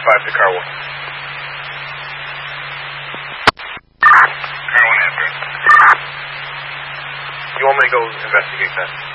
5 to car 1. Car 1 after. You want me to go investigate that?